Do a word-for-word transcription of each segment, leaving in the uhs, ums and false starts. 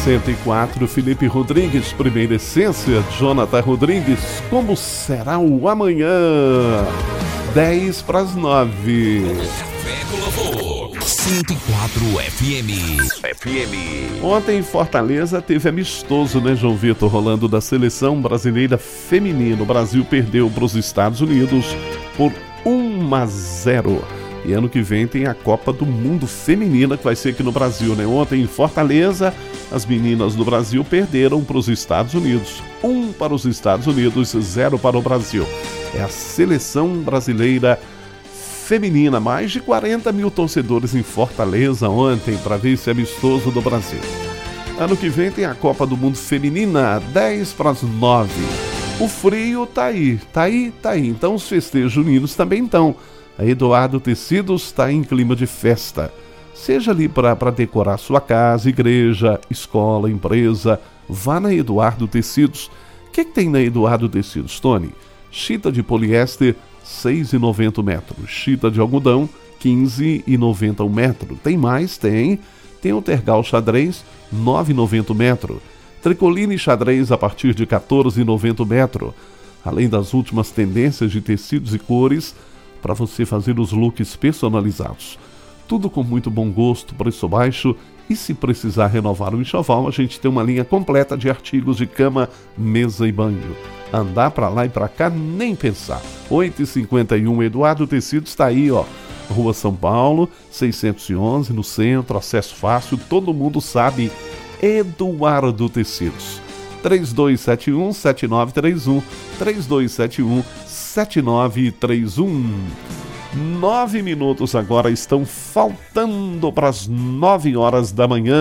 sessenta e quatro, Felipe Rodrigues, primeira essência, Jonathan Rodrigues, como será o amanhã? dez para as nove. Café com Louvor, cento e quatro F M. F M. Ontem em Fortaleza teve amistoso, né, João Vitor, rolando da seleção brasileira feminina. O Brasil perdeu para os Estados Unidos por um a zero. E ano que vem tem a Copa do Mundo Feminina, que vai ser aqui no Brasil, né? Ontem em Fortaleza, as meninas do Brasil perderam para os Estados Unidos. Um para os Estados Unidos, zero para o Brasil. É a seleção brasileira feminina. Mais de quarenta mil torcedores em Fortaleza ontem para ver esse amistoso do Brasil. Ano que vem tem a Copa do Mundo Feminina, dez para as nove. O frio tá aí, tá aí, tá aí. Então os festejos juninos também estão. A Eduardo Tecidos está em clima de festa. Seja ali para decorar sua casa, igreja, escola, empresa, vá na Eduardo Tecidos. O que, que tem na Eduardo Tecidos, Tony? Chita de poliéster, seis reais e noventa centavos o metro. Chita de algodão, quinze reais e noventa centavos o metro. Tem mais? Tem. Tem o tergal xadrez, nove reais e noventa centavos o metro. Tricoline xadrez a partir de quatorze reais e noventa centavos o metro. Além das últimas tendências de tecidos e cores, para você fazer os looks personalizados. Tudo com muito bom gosto, preço baixo, e se precisar renovar o enxoval, a gente tem uma linha completa de artigos de cama, mesa e banho. Andar para lá e para cá, nem pensar. oito e cinquenta e um, Eduardo Tecidos está aí, ó. Rua São Paulo, seiscentos e onze, no centro, acesso fácil, todo mundo sabe. Eduardo Tecidos. três dois sete um, sete nove três um, três dois sete um, sete nove três um. Nove minutos agora estão faltando para as nove horas da manhã.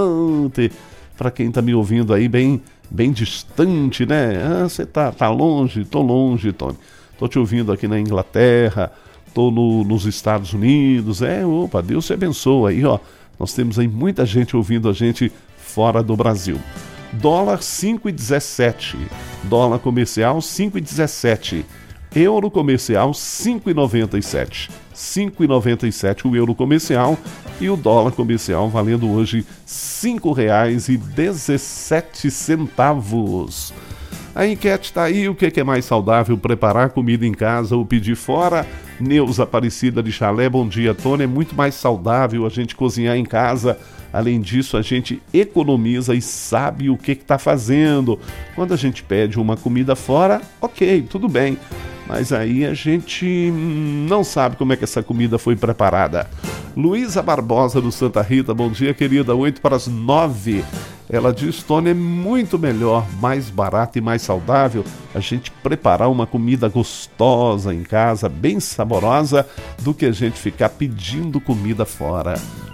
Para quem está me ouvindo aí bem, bem distante, né? Ah, você tá, tá longe? Tô longe, Tony. Tô te ouvindo aqui na Inglaterra, tô no, nos Estados Unidos. É, opa, Deus te abençoe aí, ó. Nós temos aí muita gente ouvindo a gente fora do Brasil. Dólar cinco reais e dezessete centavos, dólar comercial cinco reais e dezessete centavos, euro comercial cinco reais e noventa e sete centavos, cinco reais e noventa e sete centavos o euro comercial e o dólar comercial valendo hoje cinco reais e dezessete centavos. A enquete está aí, o que é mais saudável, preparar comida em casa ou pedir fora? Neuza Aparecida de Chalé, bom dia, Tony, é muito mais saudável a gente cozinhar em casa. Além disso, a gente economiza e sabe o que está fazendo. Quando a gente pede uma comida fora, ok, tudo bem. Mas aí a gente não sabe como é que essa comida foi preparada. Luísa Barbosa do Santa Rita, bom dia, querida, oito para as nove. Ela diz, Tony, é muito melhor, mais barato e mais saudável a gente preparar uma comida gostosa em casa, bem saborosa, do que a gente ficar pedindo comida fora.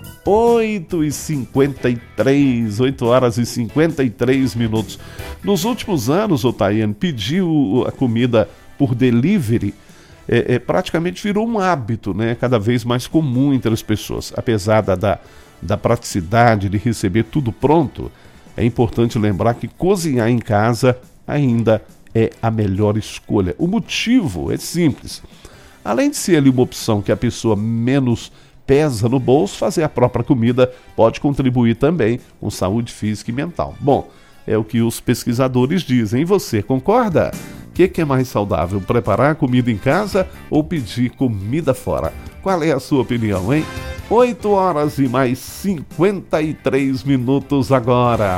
oito e cinquenta e três, oito horas e cinquenta e três minutos. Nos últimos anos, o Tayane pediu a comida por delivery, é, é, praticamente virou um hábito, né? Cada vez mais comum entre as pessoas. Apesar da, da, da praticidade de receber tudo pronto, é importante lembrar que cozinhar em casa ainda é a melhor escolha. O motivo é simples. Além de ser ali uma opção que a pessoa menos pesa no bolso, fazer a própria comida pode contribuir também com saúde física e mental. Bom, é o que os pesquisadores dizem. E você, concorda? O que, que é mais saudável, preparar comida em casa ou pedir comida fora? Qual é a sua opinião, hein? oito horas e mais cinquenta e três minutos agora.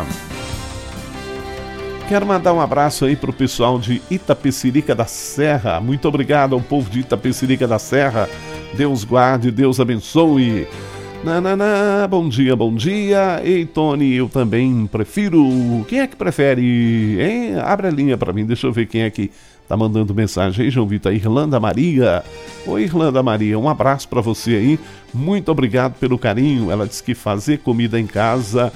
Quero mandar um abraço aí pro pessoal de Itapecerica da Serra. Muito obrigado ao povo de Itapecerica da Serra. Deus guarde, Deus abençoe. Nanana, bom dia, bom dia. Ei, Tony, eu também prefiro. Quem é que prefere? Hein? Abre a linha pra mim, deixa eu ver quem é que tá mandando mensagem aí, João Vitor. Irlanda Maria. Oi, Irlanda Maria, um abraço pra você aí. Muito obrigado pelo carinho. Ela disse que fazer comida em casa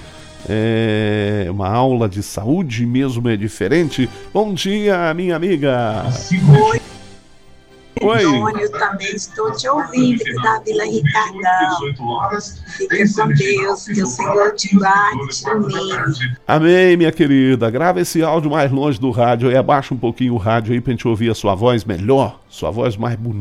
é uma aula de saúde mesmo, é diferente. Bom dia, minha amiga. Oi. Oi. Eu também estou te ouvindo da Vila Ricardão. Fique com Deus, que o Senhor te guarde, te ilumine. Amém, minha querida. Grava esse áudio mais longe do rádio e abaixa um pouquinho o rádio aí pra gente ouvir a sua voz melhor, sua voz mais bonita.